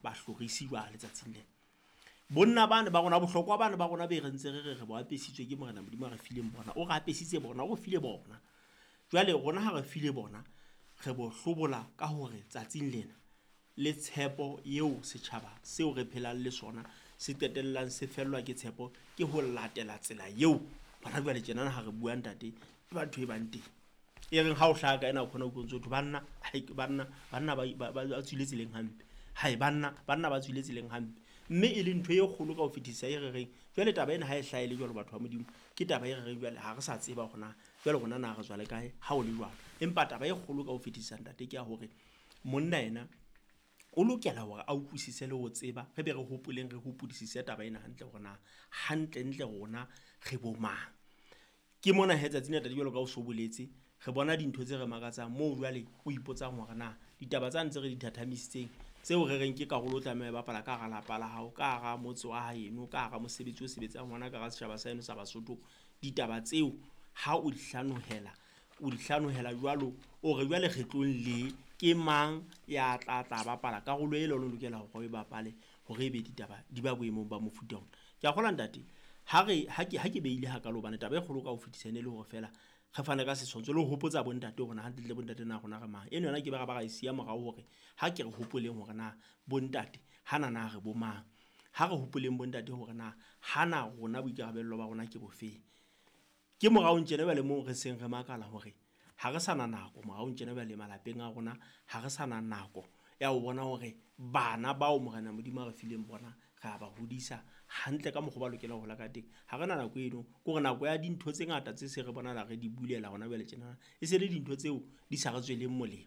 ba hlorisi jwale tsatsing lena. Bonna bana ba rona bohlokwa bana ba rona be re ntse re bo apesitswe ke Morena Modimo re fileng bona, o re apesitse bona, o file bona. Jwale rona ha re file bona re bo hlobola ka hore tsatsing lena le tshepo eo setjhaba seo re phelang le sona se qetellang se fellwa ke tshepo ke ho latela tsela eo bona jwale tjena ha re buang ntate batho e bang teng e reng ha o hlaga ena khona o kontse batho banna ba tswile tseleng hampe hae banna ba tswile tseleng hampe mme e le ntho e kgolo ka ho fetisa e re reng jwale taba ena ha e hlaile jwalo batho ba Modimo ke taba e re reng jwale ha re sa tseba gona jwale gona na re jwale kae ha o le jwalo empa taba e kgolo ka ho fetisa ntate ke ya hore monna ena o lokela hore a utlwisise le ho tseba re be re hopoleng re hopodisise taba ena hantle hore na hantle ntle rona re bomang ke mona hetsa tsena tadi jwalo ka o soboletse re bona dintho tse re makatsang moo jwale o ipotsang hore na ditaba tsa ntse re di thathamisitseng tseo re reng ke karolo o tlameha bapala ka hara lapa la hao ka hara motse wa haeno ka hara mosebetsi o sebetsang ngwana ka hara setjhaba sa eno sa Basotho ditaba tseo ha o di hlanohela jwalo o re jwale kgetlong le ke mang ya tla bapala karolo e le lokela hore o bapale hore ebe ditaba di ba boemong ba mofuta ona. Ke a kgola ntate ha ke beile ha ka lo bana taba e kgolo ka ho fetisane le hore fela re fane ka sesontsho le ho hopotsa bontate hore hantle le bontate na rona re mang eno yona ke ba ga e sia morao hore ha ke re hopoleng hore na bontate hana na re bo mang ha re hopoleng bontate hore na hana rona boikarabello ba rona ke bofeng ke morao ntjene ba le mo re seng re makala hore ha re sana nako morao ntjene ba le malapeng a rona ha re sana nako ya ho bona hore bana bao Morena Modimo re fileng bona ra ba hodisa hantle ka mokgwa ba lokela ho la ka teng ha rena nako eno ko re nako ya dintho tse ngata tse se re bona la re di bulela hona jwale tjena e se le dintho tseo di sa re tsweleng molemo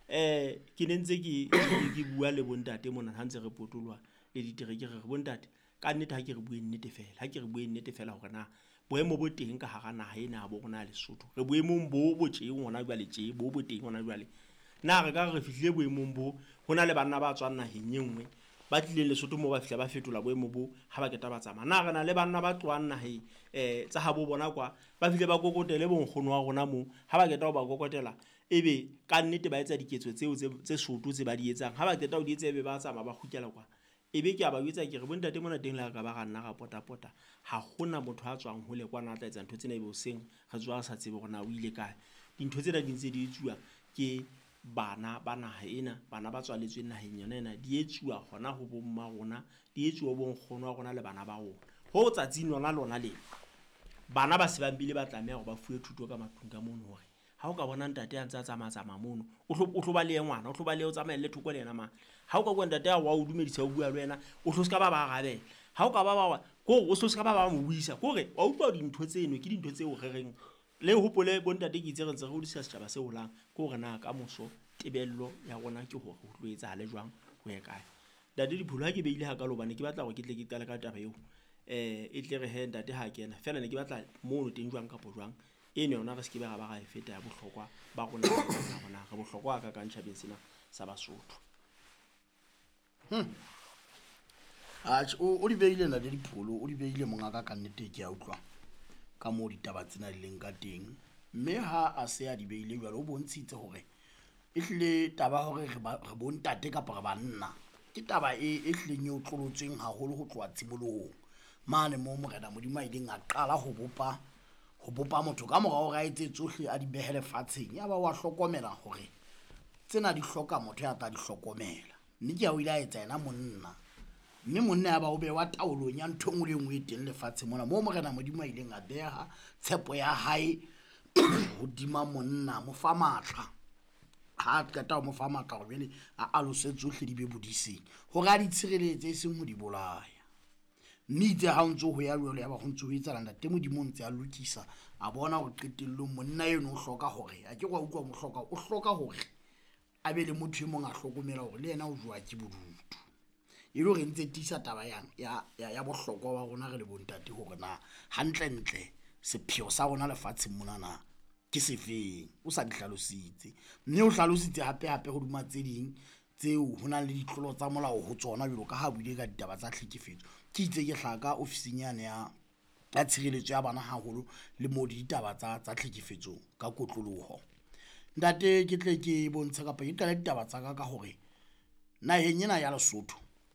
ke nentse ke bua le bontate mona ha ntse re potolwa le diterekere re bontate ka nnete ha ke re bue nnete fela hore na boemo bo teng ka hara naha ena bo rona le Lesotho re boemong bo tjeng hona jwale tje bo teng hona jwale na re ka re fihlile boemong bo hona le bana ba tswang naheng e nngwe ba tlile Lesotho mo ba fihla ba fetola boemo bo ha ba keta ba tsamaya na re na le bana ba tloang naheng tsa habo bona kwa ba file ba kokotele bonkgono wa rona mo ha ba keta ho ba kokotela ebe ka nnete ba etsa diketso tseo tse Sotho tse ba di etsang ha ba keta ho di etsa ebe ba tsamaya ba kgutlela kwa ebe ke a ba jwetsa ke re bontate mona teng la ka ba ga nna ga pota ha hona motho a tswang hole kwa na tla etsa ntho tsena ebe o seng re tswa sa tsebe hore na o ile kae dintho tsena di ntse di etsuwa ke bana ba naha ena bana ba tswaletsweng naheng yona ena di etsuwa hona ho bomma rona di etsuwa bo nkgono wa rona le bana ba rona ho tsatsing lona le bana ba se ba mbile ba tlameha hore ba fuwe thuto ka matlung ka mono hore ha o ka bona ntate a ntse a tsamaya mono o hlo ba le ngwana o hlo ba le o tsamaya le thoko le yena mang ha o ka bua ntate wa o dumedisa o bua le wena o hlo ska ba rabela ha o ka ba ko o hlo ska ba mo buisa kore wa utlwa dintho tseno ke dintho tseo re reng le hopole bontate ke itse re ntse re hodisa setjhaba se holang ke hore na ka moso tebello ya rona ke hore ho tlo etsa le jwang ho ya kae dadi dipholo ha ke beile ha ka lobane ke batla hore ke tle ke qale ka taba eo e tle re he ntate ha kena fela ne ke batla mono teng jwang kapo jwang ene yona re se ke ba ga e feta ya bohlokwa ba rona re bohlokwa ka ntjhabeng sena sa Basotho o di beile na dipholo o di beile monga ka nnete ke a utlwa ka mo ditaba tsena di leng ka teng mme ha a se a di beile jwalo o bontshitse hore e hlile taba hore re bontate kapa re banna ke taba e hlileng o tlolotseng haholo ho tloha tshimolohong mane mo Morena Modimo a ileng a qala ho bopa motho ka morao ra etse tsohle a di behele fatsheng ya ba wa hlokomela hore tsena di hloka motho ya tla di hlokomela mme ke a o ile a etsa ena monna mme monna ya ba o be wa taolong ya ntho engwe le engwe e teng lefatshe mona mo Morena Modimo a ileng a beha tshepo ya hae hodima monna mo fa matla ha qeta mo fa matla go bele a alose tsohle di be bodiseng hore a di tshireletse seng ho di bolaya nnete ha ntse ho ya jwalo ya ba ho ntse ho etsa ntate Modimo ntse a lokisa a bona go qetellong monna eno o hloka hore a ke go utlwa o hloka hore a be le motho e mong a hlokomela hore le yena o jwa ke bodutu e le re ntse tisa taba ya bohlokwa wa rona re le bontate hore na hantle sepheo sa rona lefatshe mona na ke sefeng o sa di hlalositse mme o hlalositse hape ho duma tse ding tseo hona le ditlolo tsa molao ho tsona jalo ka ha buile ka ditaba tsa tlhekefetso ke itse ke hlaka ofising yana ya tshireletso ya bana haholo le mo ditaba tsa tlhekefetso ka kotloloho ntate ke tle ke bontsha kapa ke qala ditaba tsa ka hore naheng ena ya Lesotho